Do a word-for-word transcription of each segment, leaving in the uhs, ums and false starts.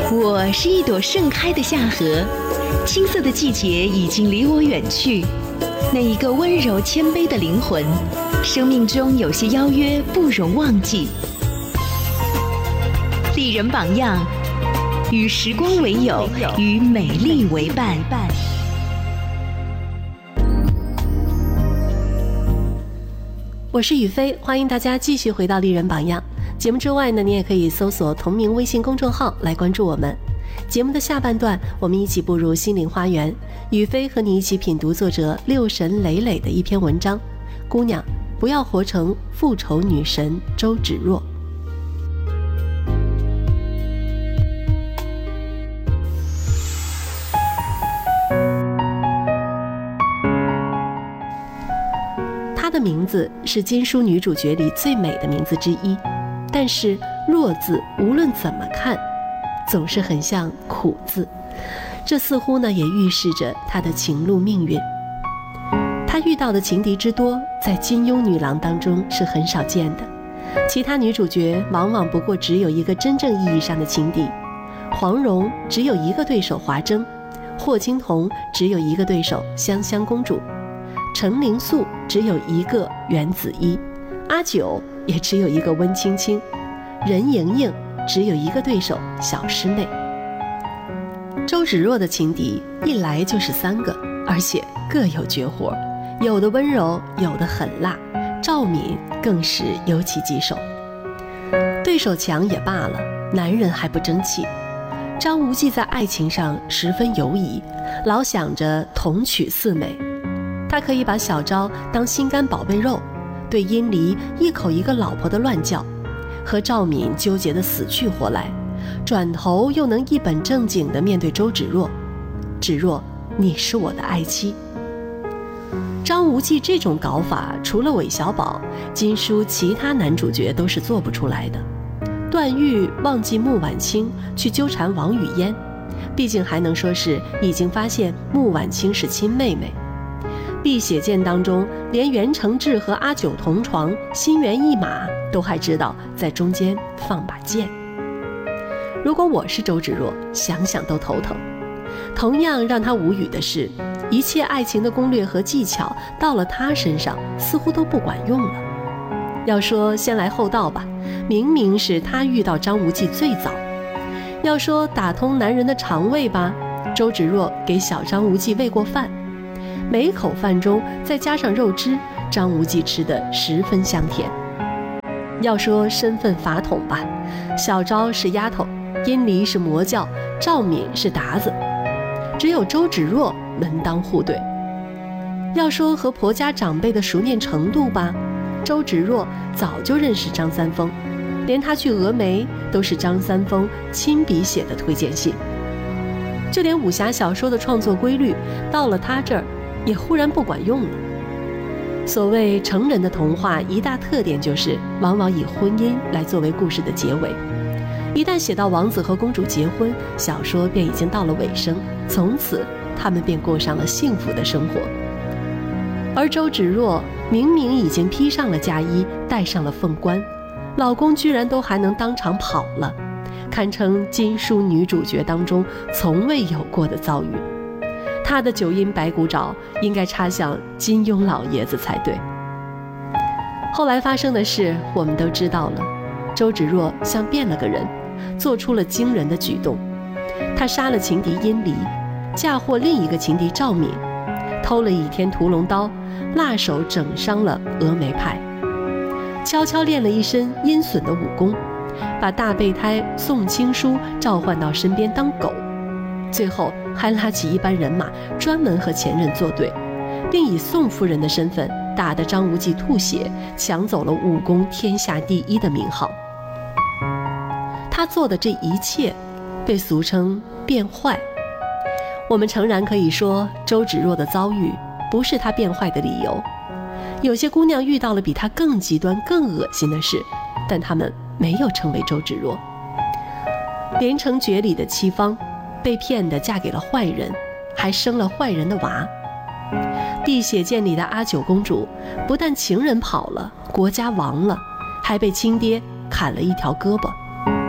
我是一朵盛开的夏荷，青涩的季节已经离我远去。那一个温柔谦卑的灵魂，生命中有些邀约不容忘记。丽人榜样，与时光为友，与美丽为伴。 我是雨飞，欢迎大家继续回到丽人榜样。节目之外呢，你也可以搜索同名微信公众号来关注我们。节目的下半段，我们一起步入心灵花园，雨飞和你一起品读作者六神磊磊的一篇文章。姑娘，不要活成复仇女神周芷若。她的名字是金书女主角里最美的名字之一，但是若字无论怎么看总是很像苦字，这似乎呢也预示着她的情路命运。她遇到的情敌之多，在金庸女郎当中是很少见的，其他女主角往往不过只有一个真正意义上的情敌。黄蓉只有一个对手华筝，霍青桐只有一个对手香香公主，程灵素只有一个袁子衣，阿九也只有一个温青青，任盈盈只有一个对手小师妹。周芷若的情敌一来就是三个，而且各有绝活，有的温柔，有的狠辣，赵敏更是有其棘手。对手强也罢了，男人还不争气。张无忌在爱情上十分犹疑，老想着同娶四美。他可以把小昭当心肝宝贝肉，对殷离一口一个老婆的乱叫，和赵敏纠结得死去活来，转头又能一本正经地面对周芷若。芷若，你是我的爱妻。张无忌这种搞法，除了韦小宝，金书其他男主角都是做不出来的。段誉忘记穆婉清去纠缠王语嫣，毕竟还能说是已经发现穆婉清是亲妹妹。碧血剑当中，连袁承志和阿九同床，心猿意马，都还知道在中间放把剑。如果我是周芷若，想想都头疼。同样让他无语的是，一切爱情的攻略和技巧到了他身上似乎都不管用了。要说先来后到吧，明明是他遇到张无忌最早。要说打通男人的肠胃吧，周芷若给小张无忌喂过饭，每口饭中再加上肉汁，张无忌吃得十分香甜。要说身份法统吧，小昭是丫头，殷离是魔教，赵敏是达子，只有周芷若门当户对。要说和婆家长辈的熟念程度吧，周芷若早就认识张三丰，连他去峨眉都是张三丰亲笔写的推荐信。就连武侠小说的创作规律，到了他这儿也忽然不管用了。所谓成人的童话，一大特点就是往往以婚姻来作为故事的结尾。一旦写到王子和公主结婚，小说便已经到了尾声，从此他们便过上了幸福的生活。而周芷若明明已经披上了嫁衣，戴上了凤冠，老公居然都还能当场跑了，堪称金书女主角当中从未有过的遭遇。他的九阴白骨爪应该插向金庸老爷子才对。后来发生的事我们都知道了，周芷若像变了个人，做出了惊人的举动。她杀了情敌殷离，嫁祸另一个情敌赵敏，偷了倚天屠龙刀，辣手整伤了峨眉派，悄悄练了一身阴损的武功，把大备胎宋青书召唤到身边当狗，最后还拉起一班人马专门和前任作对，并以宋夫人的身份打得张无忌吐血，抢走了武功天下第一的名号。他做的这一切被俗称变坏。我们诚然可以说，周芷若的遭遇不是她变坏的理由。有些姑娘遇到了比她更极端更恶心的事，但她们没有成为周芷若。连城诀里的戚芳被骗的嫁给了坏人，还生了坏人的娃。碧血剑里的阿九公主不但情人跑了，国家亡了，还被亲爹砍了一条胳膊。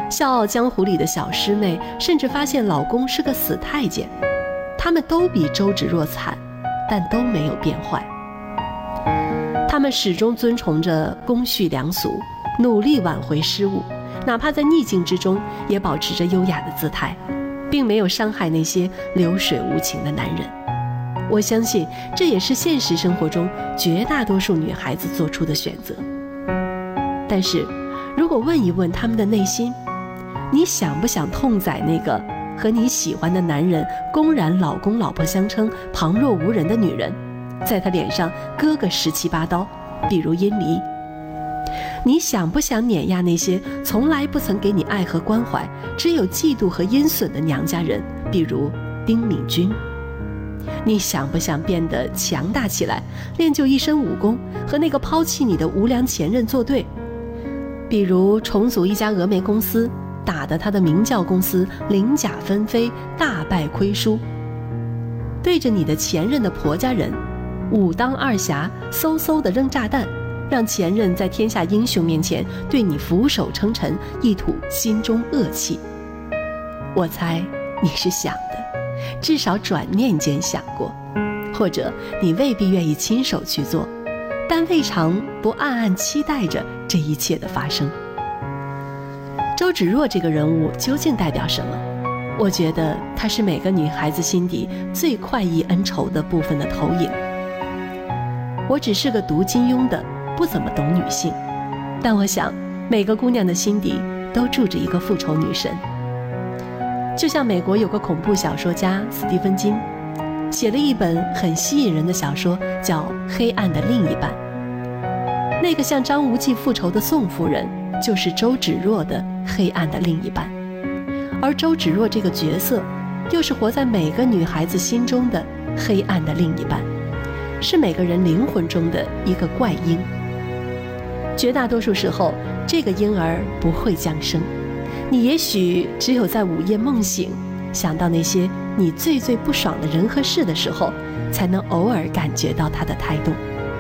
笑傲江湖里的小师妹甚至发现老公是个死太监，她们都比周芷若惨，但都没有变坏。她们始终遵从着公序良俗，努力挽回失误，哪怕在逆境之中也保持着优雅的姿态，并没有伤害那些流水无情的男人。我相信这也是现实生活中绝大多数女孩子做出的选择。但是如果问一问她们的内心，你想不想痛宰那个和你喜欢的男人公然老公老婆相称，旁若无人的女人，在他脸上割个十七八刀，比如殷离？你想不想碾压那些从来不曾给你爱和关怀，只有嫉妒和阴损的娘家人，比如丁敏君？你想不想变得强大起来，练就一身武功，和那个抛弃你的无良前任作对？比如重组一家峨眉公司，打得他的明教公司鳞甲纷飞，大败亏输。对着你的前任的婆家人，武当二侠嗖嗖地扔炸弹，让前任在天下英雄面前对你俯首称臣，一吐心中恶气。我猜你是想的，至少转念间想过，或者你未必愿意亲手去做，但未尝不暗暗期待着这一切的发生。周芷若这个人物究竟代表什么？我觉得她是每个女孩子心底最快意恩仇的部分的投影。我只是个读金庸的，不怎么懂女性，但我想每个姑娘的心底都住着一个复仇女神。就像美国有个恐怖小说家斯蒂芬金，写了一本很吸引人的小说，叫《黑暗的另一半》。那个向张无忌复仇的宋夫人，就是周芷若的黑暗的另一半。而周芷若这个角色，又是活在每个女孩子心中的黑暗的另一半，是每个人灵魂中的一个怪婴。绝大多数时候，这个婴儿不会降生，你也许只有在午夜梦醒，想到那些你最最不爽的人和事的时候，才能偶尔感觉到它的胎动。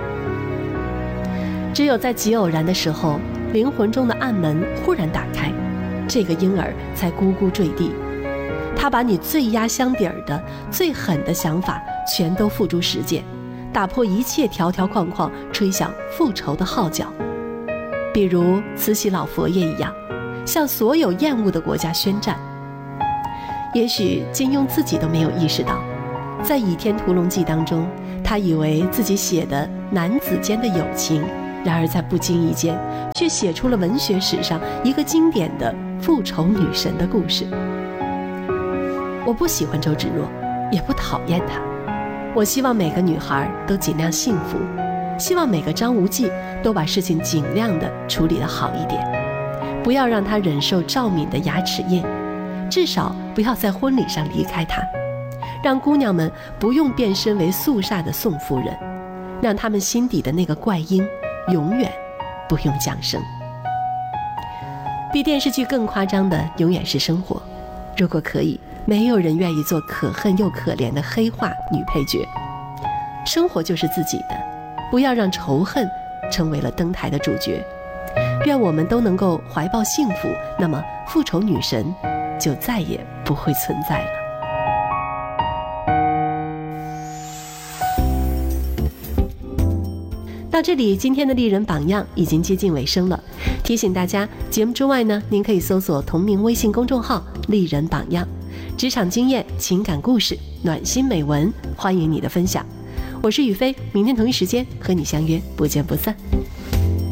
只有在极偶然的时候，灵魂中的暗门忽然打开，这个婴儿才咕咕坠地。他把你最压箱底儿的、最狠的想法全都付诸实践，打破一切条条框框，吹响复仇的号角。比如慈禧老佛爷一样，向所有厌恶的国家宣战。也许金庸自己都没有意识到，在《倚天屠龙记》当中，他以为自己写的男子间的友情，然而在不经意间却写出了文学史上一个经典的复仇女神的故事。我不喜欢周芷若，也不讨厌她，我希望每个女孩都尽量幸福，希望每个张无忌都把事情尽量的处理得好一点，不要让她忍受赵敏的牙齿印，至少不要在婚礼上离开她，让姑娘们不用变身为肃杀的宋夫人，让她们心底的那个怪婴永远不用降生。比电视剧更夸张的永远是生活，如果可以，没有人愿意做可恨又可怜的黑化女配角。生活就是自己的，不要让仇恨成为了登台的主角。愿我们都能够怀抱幸福，那么复仇女神就再也不会存在了。到这里，今天的丽人榜样已经接近尾声了。提醒大家，节目之外呢，您可以搜索同名微信公众号丽人榜样，职场经验、情感故事、暖心美文，欢迎你的分享。我是雨飞，明天同一时间和你相约，不见不散。